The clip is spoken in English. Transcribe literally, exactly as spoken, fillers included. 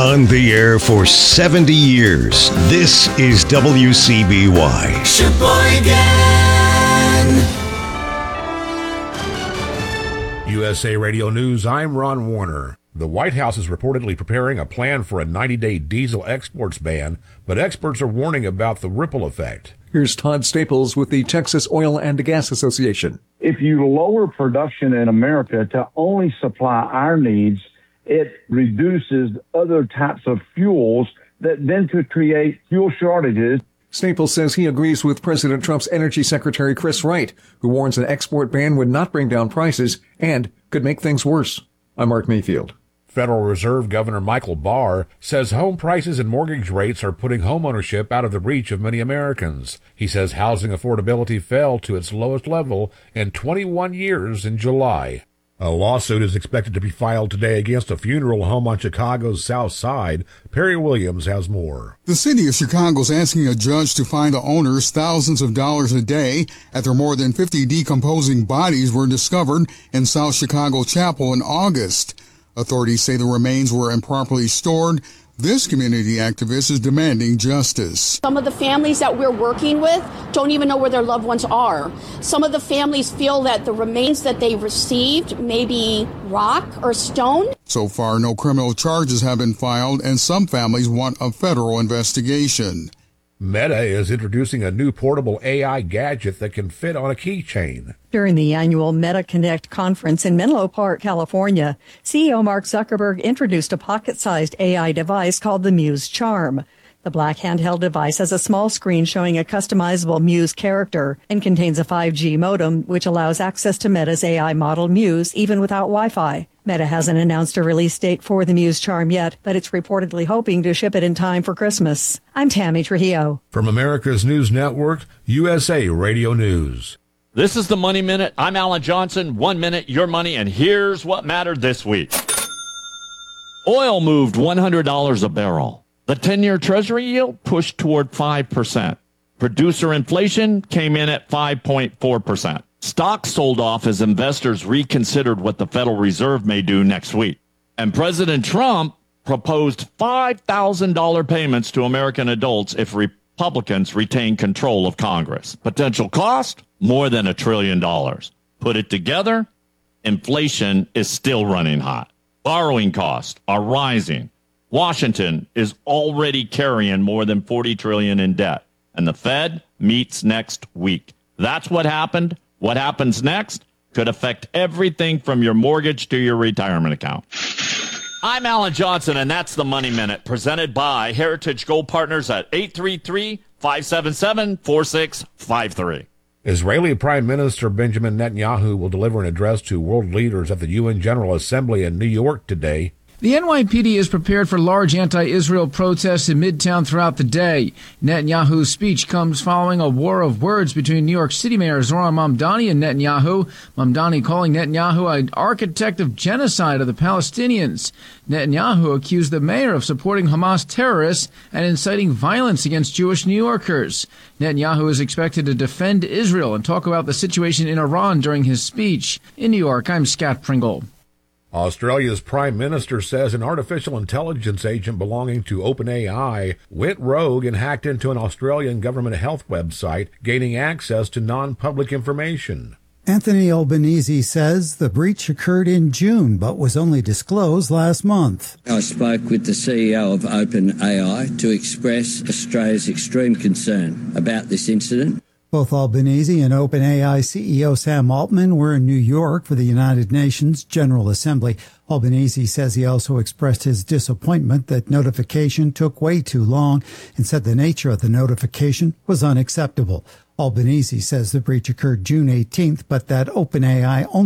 On the air for seventy years, this is W C B Y. Sheboygan. U S A Radio News, I'm Ron Warner. The White House is reportedly preparing a plan for a ninety-day diesel exports ban, but experts are warning about the ripple effect. Here's Todd Staples with the Texas Oil and Gas Association. If you lower production in America to only supply our needs, it reduces other types of fuels that then could create fuel shortages. Staples says he agrees with President Trump's Energy Secretary Chris Wright, who warns an export ban would not bring down prices and could make things worse. I'm Mark Mayfield. Federal Reserve Governor Michael Barr says home prices and mortgage rates are putting homeownership out of the reach of many Americans. He says housing affordability fell to its lowest level in twenty-one years in July. A lawsuit is expected to be filed today against a funeral home on Chicago's South Side. Perry Williams has more. The city of Chicago is asking a judge to fine the owners thousands of dollars a day after more than fifty decomposing bodies were discovered in South Chicago Chapel in August. Authorities say the remains were improperly stored. This community activist is demanding justice. Some of the families that we're working with don't even know where their loved ones are. Some of the families feel that the remains that they received may be rock or stone. So far, no criminal charges have been filed, and some families want a federal investigation. Meta is introducing a new portable A I gadget that can fit on a keychain. During the annual Meta Connect conference in Menlo Park, California, C E O Mark Zuckerberg introduced a pocket-sized A I device called the Muse Charm. The black handheld device has a small screen showing a customizable Muse character and contains a five G modem, which allows access to Meta's A I model Muse even without Wi-Fi. Meta hasn't announced a release date for the Muse Charm yet, but it's reportedly hoping to ship it in time for Christmas. I'm Tammy Trujillo. From America's News Network, U S A Radio News. This is the Money Minute. I'm Alan Johnson. One minute, your money, and here's what mattered this week. Oil moved one hundred dollars a barrel. The ten-year Treasury yield pushed toward five percent. Producer inflation came in at five point four percent. Stocks sold off as investors reconsidered what the Federal Reserve may do next week. And President Trump proposed five thousand dollars payments to American adults if Republicans retain control of Congress. Potential cost? More than a trillion dollars. Put it together, inflation is still running hot. Borrowing costs are rising. Washington is already carrying more than forty trillion dollars in debt. And the Fed meets next week. That's what happened. What happens next could affect everything from your mortgage to your retirement account. I'm Alan Johnson, and that's the Money Minute, presented by Heritage Gold Partners at eight three three, five seven seven, four six five three. Israeli Prime Minister Benjamin Netanyahu will deliver an address to world leaders at the U N General Assembly in New York today. The N Y P D is prepared for large anti-Israel protests in Midtown throughout the day. Netanyahu's speech comes following a war of words between New York City Mayor Zohran Mamdani and Netanyahu. Mamdani calling Netanyahu an architect of genocide of the Palestinians. Netanyahu accused the mayor of supporting Hamas terrorists and inciting violence against Jewish New Yorkers. Netanyahu is expected to defend Israel and talk about the situation in Iran during his speech. In New York, I'm Scott Pringle. Australia's Prime Minister says an artificial intelligence agent belonging to OpenAI went rogue and hacked into an Australian government health website, gaining access to non-public information. Anthony Albanese says the breach occurred in June, but was only disclosed last month. I spoke with the C E O of OpenAI to express Australia's extreme concern about this incident. Both Albanese and OpenAI C E O Sam Altman were in New York for the United Nations General Assembly. Albanese says he also expressed his disappointment that notification took way too long and said the nature of the notification was unacceptable. Albanese says the breach occurred June eighteenth, but that OpenAI only